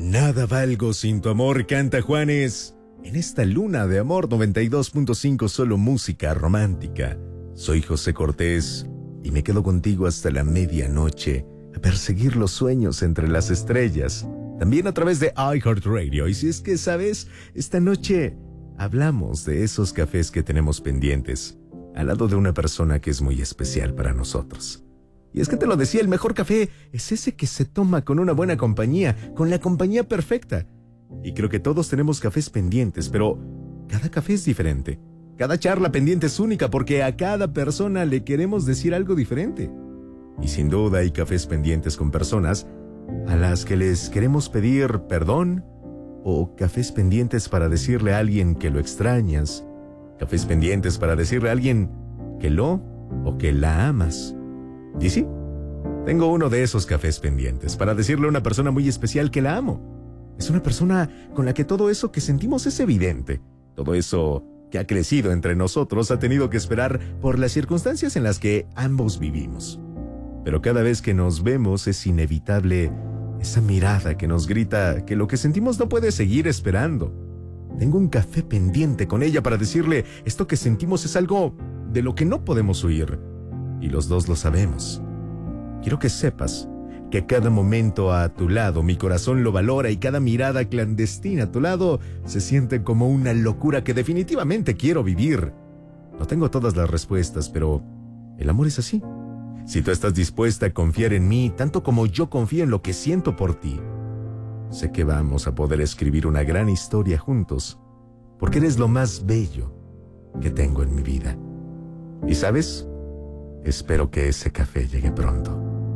Nada valgo sin tu amor, canta Juanes. En esta luna de amor 92.5, solo música romántica. Soy José Cortés y me quedo contigo hasta la medianoche a perseguir los sueños entre las estrellas. También a través de iHeartRadio. Y si es que sabes, esta noche hablamos de esos cafés que tenemos pendientes al lado de una persona que es muy especial para nosotros. Y es que te lo decía, el mejor café es ese que se toma con una buena compañía, con la compañía perfecta. Y creo que todos tenemos cafés pendientes, pero cada café es diferente. Cada charla pendiente es única porque a cada persona le queremos decir algo diferente. Y sin duda hay cafés pendientes con personas a las que les queremos pedir perdón, o cafés pendientes para decirle a alguien que lo extrañas, cafés pendientes para decirle a alguien que lo o que la amas. ¿Y sí? Tengo uno de esos cafés pendientes para decirle a una persona muy especial que la amo. Es una persona con la que todo eso que sentimos es evidente. Todo eso que ha crecido entre nosotros ha tenido que esperar por las circunstancias en las que ambos vivimos. Pero cada vez que nos vemos es inevitable esa mirada que nos grita que lo que sentimos no puede seguir esperando. Tengo un café pendiente con ella para decirle esto que sentimos es algo de lo que no podemos huir. Y los dos lo sabemos. Quiero que sepas que cada momento a tu lado mi corazón lo valora y cada mirada clandestina a tu lado se siente como una locura que definitivamente quiero vivir. No tengo todas las respuestas, pero el amor es así. Si tú estás dispuesta a confiar en mí tanto como yo confío en lo que siento por ti, sé que vamos a poder escribir una gran historia juntos, porque eres lo más bello que tengo en mi vida. ¿Y sabes? Espero que ese café llegue pronto.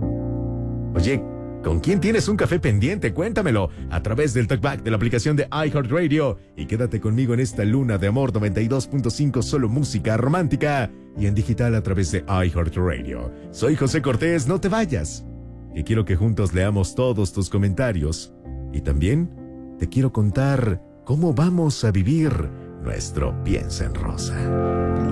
Oye, ¿con quién tienes un café pendiente? Cuéntamelo a través del talkback de la aplicación de iHeartRadio y quédate conmigo en esta luna de amor 92.5, solo música romántica y en digital a través de iHeartRadio. Soy José Cortés, no te vayas. Y quiero que juntos leamos todos tus comentarios. Y también te quiero contar cómo vamos a vivir nuestro Piensa en Rosa.